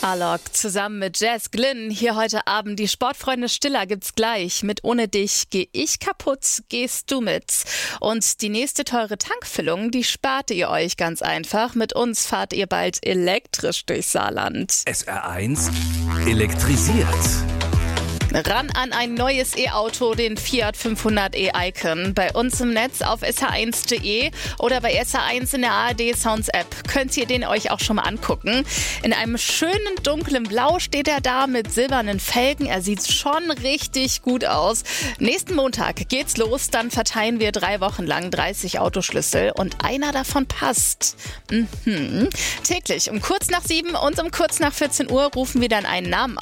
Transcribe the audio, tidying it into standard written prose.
Alok zusammen mit Jazz Glynn. Hier heute Abend die Sportfreunde Stiller gibt's gleich. Mit Ohne dich geh ich kaputt, gehst du mit. Und die nächste teure Tankfüllung, die spart ihr euch ganz einfach. Mit uns fahrt ihr bald elektrisch durchs Saarland. SR1 elektrisiert. Ran an ein neues E-Auto, den Fiat 500e Icon. Bei uns im Netz auf sr1.de oder bei SR1 in der ARD Sounds App könnt ihr den euch auch schon mal angucken. In einem schönen dunklen Blau steht er da mit silbernen Felgen. Er sieht schon richtig gut aus. Nächsten Montag geht's los, dann verteilen wir 3 Wochen lang 30 Autoschlüssel und einer davon passt. Täglich um kurz nach 7 und um kurz nach 14 Uhr rufen wir dann einen Namen